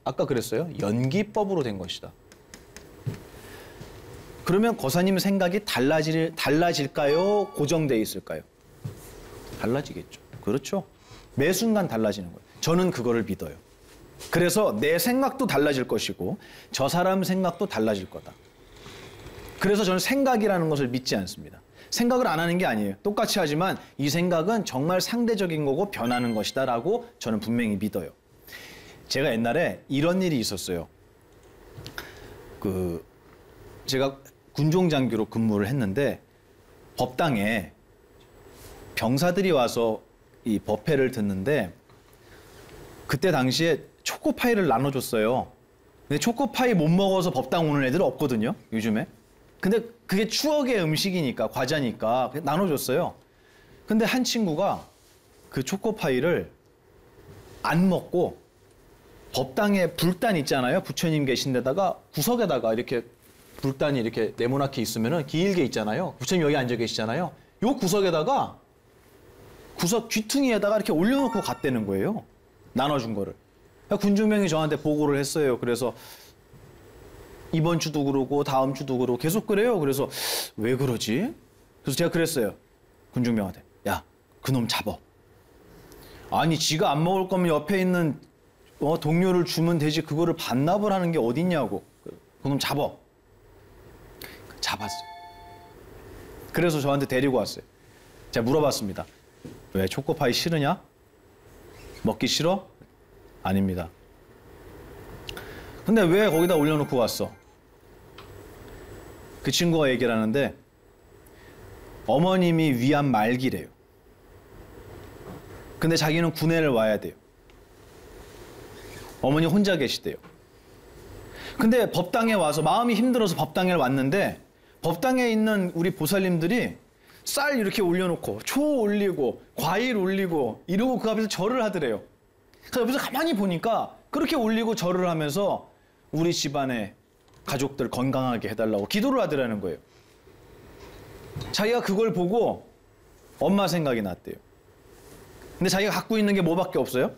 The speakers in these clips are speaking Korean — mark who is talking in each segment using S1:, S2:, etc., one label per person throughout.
S1: 아까 그랬어요. 연기법으로 된 것이다. 그러면 거사님 생각이 달라질까요? 고정되어 있을까요? 달라지겠죠. 그렇죠. 매 순간 달라지는 거예요. 저는 그거를 믿어요. 그래서 내 생각도 달라질 것이고 저 사람 생각도 달라질 거다. 그래서 저는 생각이라는 것을 믿지 않습니다. 생각을 안 하는 게 아니에요. 똑같이 하지만 이 생각은 정말 상대적인 거고 변하는 것이다 라고 저는 분명히 믿어요. 제가 옛날에 이런 일이 있었어요. 제가 군종장교로 근무를 했는데 법당에 병사들이 와서 이 법회를 듣는데 그때 당시에 초코파이를 나눠줬어요. 근데 초코파이 못 먹어서 법당 오는 애들은 없거든요, 요즘에. 근데 그게 추억의 음식이니까, 과자니까 나눠줬어요. 근데 한 친구가 그 초코파이를 안 먹고 법당에 불단 있잖아요. 부처님 계신 데다가 구석에다가 이렇게 불단이 이렇게 네모나게 있으면은 길게 있잖아요. 부처님 여기 앉아 계시잖아요. 요 구석에다가 구석 귀퉁이에다가 이렇게 올려놓고 갔다는 거예요. 나눠준 거를. 군중명이 저한테 보고를 했어요. 그래서 이번 주도 그러고 다음 주도 그러고 계속 그래요. 그래서 왜 그러지? 그래서 제가 그랬어요. 군중명한테. 야, 그놈 잡어. 아니 지가 안 먹을 거면 옆에 있는 동료를 주면 되지 그거를 반납을 하는 게 어딨냐고. 그놈 잡어. 잡았어요. 그래서 저한테 데리고 왔어요. 제가 물어봤습니다. 왜 초코파이 싫으냐? 먹기 싫어? 아닙니다. 근데 왜 거기다 올려놓고 왔어? 그 친구가 얘기를 하는데 어머님이 위암 말기래요. 근데 자기는 군에를 와야 돼요. 어머니 혼자 계시대요. 근데 법당에 와서 마음이 힘들어서 법당에 왔는데 법당에 있는 우리 보살님들이 쌀 이렇게 올려놓고 초 올리고 과일 올리고 이러고 그 앞에서 절을 하더래요. 그래서 옆에서 가만히 보니까 그렇게 올리고 절을 하면서 우리 집안의 가족들 건강하게 해달라고 기도를 하더라는 거예요. 자기가 그걸 보고 엄마 생각이 났대요. 근데 자기가 갖고 있는 게 뭐밖에 없어요?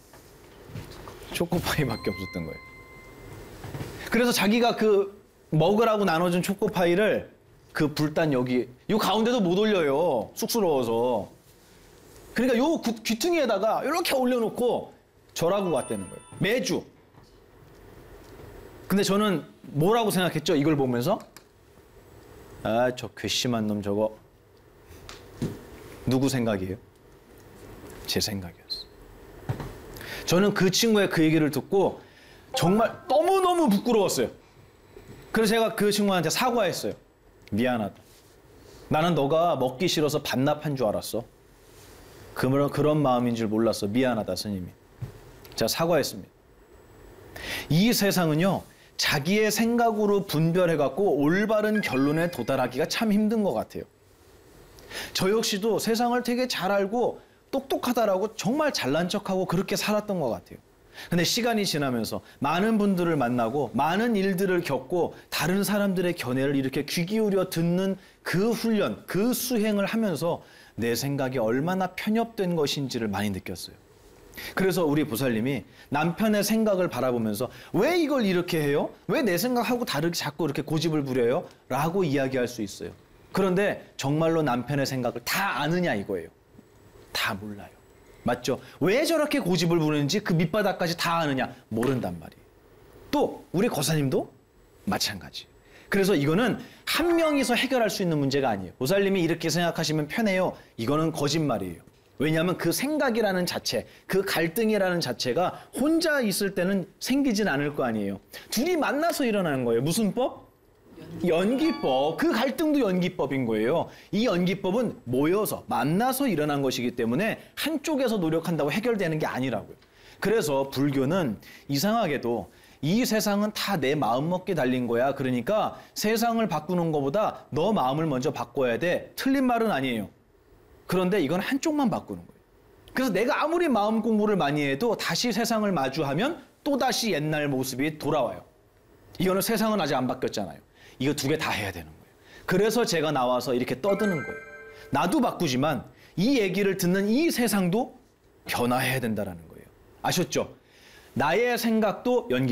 S1: 초코파이밖에 없었던 거예요. 그래서 자기가 그 먹으라고 나눠준 초코파이를 그 불단 여기 요 가운데도 못 올려요. 쑥스러워서. 그러니까 요 귀퉁이에다가 이렇게 올려놓고 절하고 갔다는 거예요. 매주. 근데 저는 뭐라고 생각했죠? 이걸 보면서 아, 저 괘씸한 놈 저거 누구 생각이에요? 제 생각이었어요. 저는 그 친구의 그 얘기를 듣고 정말 너무너무 부끄러웠어요. 그래서 제가 그 친구한테 사과했어요. 미안하다. 나는 너가 먹기 싫어서 반납한 줄 알았어. 그런 마음인 줄 몰랐어. 미안하다, 스님이. 제가 사과했습니다. 이 세상은요, 자기의 생각으로 분별해갖고 올바른 결론에 도달하기가 참 힘든 것 같아요. 저 역시도 세상을 되게 잘 알고 똑똑하다라고 정말 잘난 척하고 그렇게 살았던 것 같아요. 근데 시간이 지나면서 많은 분들을 만나고 많은 일들을 겪고 다른 사람들의 견해를 이렇게 귀 기울여 듣는 그 훈련, 그 수행을 하면서 내 생각이 얼마나 편협된 것인지를 많이 느꼈어요. 그래서 우리 보살님이 남편의 생각을 바라보면서 왜 이걸 이렇게 해요? 왜 내 생각하고 다르게 자꾸 이렇게 고집을 부려요? 라고 이야기할 수 있어요. 그런데 정말로 남편의 생각을 다 아느냐 이거예요. 다 몰라요. 맞죠? 왜 저렇게 고집을 부르는지 그 밑바닥까지 다 아느냐? 모른단 말이에요. 또 우리 거사님도 마찬가지. 그래서 이거는 한 명이서 해결할 수 있는 문제가 아니에요. 보살님이 이렇게 생각하시면 편해요. 이거는 거짓말이에요. 왜냐하면 그 생각이라는 자체, 그 갈등이라는 자체가 혼자 있을 때는 생기진 않을 거 아니에요. 둘이 만나서 일어나는 거예요. 무슨 법? 연기법. 그 갈등도 연기법인 거예요. 이 연기법은 모여서 만나서 일어난 것이기 때문에 한쪽에서 노력한다고 해결되는 게 아니라고요. 그래서 불교는 이상하게도 이 세상은 다 내 마음먹기에 달린 거야. 그러니까 세상을 바꾸는 것보다 너 마음을 먼저 바꿔야 돼. 틀린 말은 아니에요. 그런데 이건 한쪽만 바꾸는 거예요. 그래서 내가 아무리 마음 공부를 많이 해도 다시 세상을 마주하면 또다시 옛날 모습이 돌아와요. 이거는 세상은 아직 안 바뀌었잖아요. 이거 두 개 다 해야 되는 거예요. 그래서 제가 나와서 이렇게 떠드는 거예요. 나도 바꾸지만 이 얘기를 듣는 이 세상도 변화해야 된다는 거예요. 아셨죠? 나의 생각도 연기